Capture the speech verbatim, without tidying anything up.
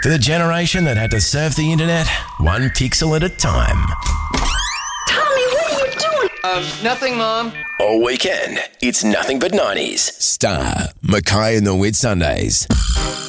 For the generation that had to surf the internet one pixel at a time. Tommy, what are you doing? Um, nothing, Mom. All weekend, it's nothing but nineties. Star, Mackay and the Whitsundays.